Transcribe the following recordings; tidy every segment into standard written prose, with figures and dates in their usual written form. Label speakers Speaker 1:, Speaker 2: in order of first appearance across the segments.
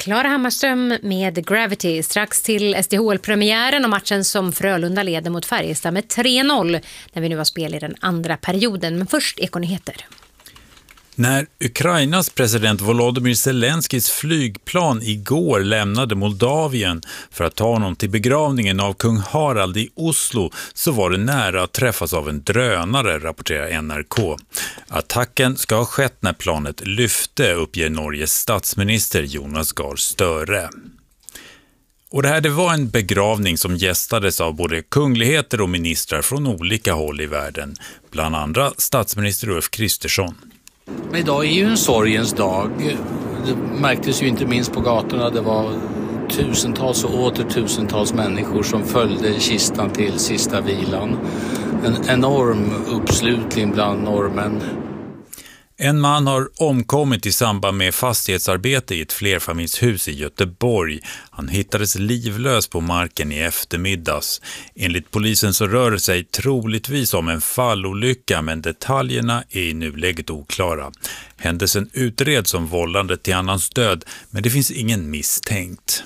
Speaker 1: Klara Hammarström med Gravity strax till SDHL-premiären och matchen som Frölunda leder mot Färjestad med 3-0 när vi nu har spel i den andra perioden. Men först ekonyheter.
Speaker 2: När Ukrainas president Volodymyr Zelenskis flygplan igår lämnade Moldavien för att ta honom till begravningen av kung Harald i Oslo så var det nära att träffas av en drönare, rapporterar NRK. Attacken ska ha skett när planet lyfte, uppger Norges statsminister Jonas Gahr Støre. Och det var en begravning som gästades av både kungligheter och ministrar från olika håll i världen, bland andra statsminister Ulf Kristersson.
Speaker 3: Men idag är ju en sorgens dag. Det märktes ju inte minst på gatorna. Det var tusentals och åter tusentals människor som följde kistan till sista vilan. En enorm uppslutning bland norrmän.
Speaker 2: En man har omkommit i samband med fastighetsarbete i ett flerfamiljshus i Göteborg. Han hittades livlös på marken i eftermiddags. Enligt polisen så rör det sig troligtvis om en fallolycka, men detaljerna är i nuläget oklara. Händelsen utreds som vållande till annans död, men det finns ingen misstänkt.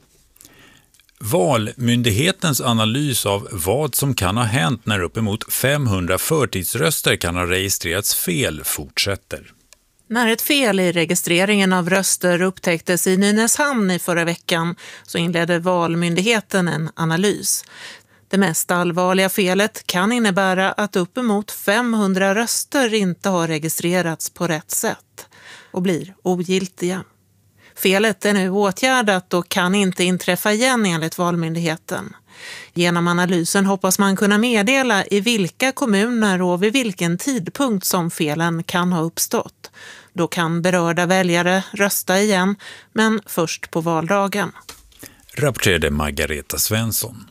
Speaker 2: Valmyndighetens analys av vad som kan ha hänt när uppemot 500 förtidsröster kan ha registrerats fel fortsätter.
Speaker 4: När ett fel i registreringen av röster upptäcktes i Nynäshamn i förra veckan så inledde Valmyndigheten en analys. Det mest allvarliga felet kan innebära att uppemot 500 röster inte har registrerats på rätt sätt och blir ogiltiga. Felet är nu åtgärdat och kan inte inträffa igen enligt Valmyndigheten. Genom analysen hoppas man kunna meddela i vilka kommuner och vid vilken tidpunkt som felen kan ha uppstått. Då kan berörda väljare rösta igen, men först på valdagen.
Speaker 2: Rapporterade Margareta Svensson.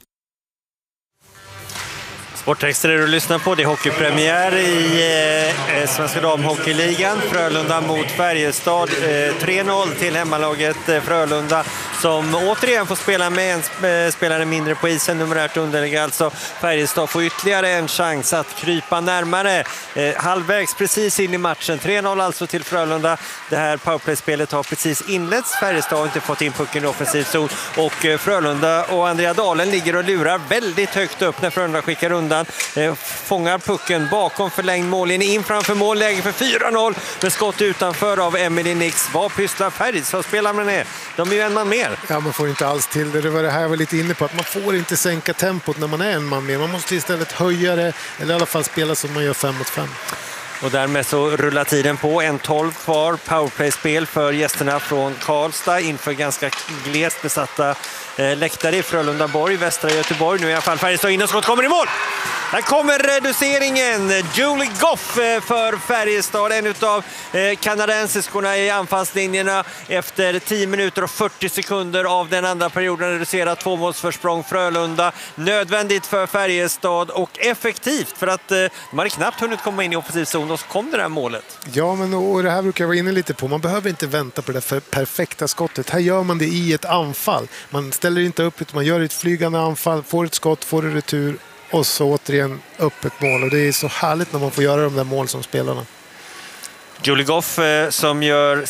Speaker 5: Sporttexter är du lyssnar på. Det är hockeypremiär i Svenska damhockeyligan. Frölunda mot Färjestad. 3-0 till hemmalaget Frölunda som återigen får spela med en spelare mindre på isen. Numerärt underläge alltså. Färjestad får ytterligare en chans att krypa närmare. Halvvägs precis in i matchen. 3-0 alltså till Frölunda. Det här powerplay-spelet har precis inletts. Färjestad har inte fått in pucken i offensiv zon. Och Frölunda och Andrea Dahlen ligger och lurar väldigt högt upp när Frölunda skickar undan. Fångar pucken bakom förlängd mållinje in framför mål, läge för 4-0 med skott utanför av Emily Nix. Vad pysslar Färjestad spelar med det? De är ju en man mer.
Speaker 6: Ja, man får inte alls till det. Det var det här jag var lite inne på, att man får inte sänka tempot när man är en man mer. Man måste istället höja det, eller i alla fall spela som man gör 5 mot 5.
Speaker 5: Och därmed så rullar tiden på. 1:12 kvar. Powerplay-spel för gästerna från Karlstad inför ganska glest besatta läktare i Frölunda-Borg, västra Göteborg. Nu i alla fall Färjestad in och skott kommer i mål. Här kommer reduceringen. Julie Goff för Färjestad, en av kanadensiskorna i anfallslinjerna efter 10 minuter och 40 sekunder av den andra perioden reducerat 2-målsförsprång Frölunda. Nödvändigt för Färjestad och effektivt för att man hade knappt hunnit komma in i offensiv zon och så kom det där målet.
Speaker 6: Ja, men och det här brukar jag vara inne lite på. Man behöver inte vänta på det där perfekta skottet. Här gör man det i ett anfall. Man ställer inte upp utan man gör ett flygande anfall, får ett skott, får en retur och så återigen upp ett mål. Och det är så härligt när man får göra de där mål som spelarna.
Speaker 5: Julie Goff som gör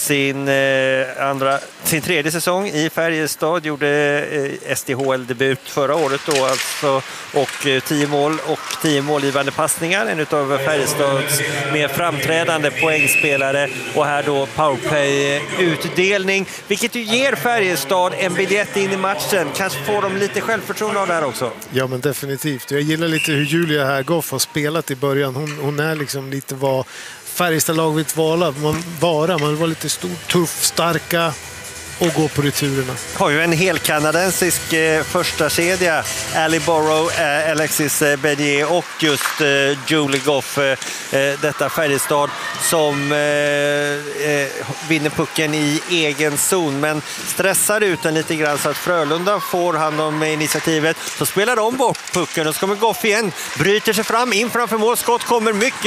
Speaker 5: sin tredje säsong i Färjestad, gjorde SDHL-debut förra året då alltså, och 10 målgivande passningar, en av Färjestads mer framträdande poängspelare, och här då powerplay-utdelning, vilket ju ger Färjestad en biljett in i matchen. Kanske får de lite självförtroende av det här också.
Speaker 6: Ja, men definitivt. Jag gillar lite hur Julia här Goff har spelat i början. Hon är liksom lite vad Färjestad-lag vill vara. Man vill vara lite stor, tuff, starka och gå på returerna.
Speaker 5: Har ju en hel kanadensisk första kedja. Ali Borrow, Alexis Bernier och just Julie Goff. Detta Färjestad som vinner pucken i egen zon, men stressar ut den lite grann så att Frölunda får hand om initiativet. Så spelar de bort pucken och så kommer Goff igen. Bryter sig fram, in framför mål. Skott kommer mycket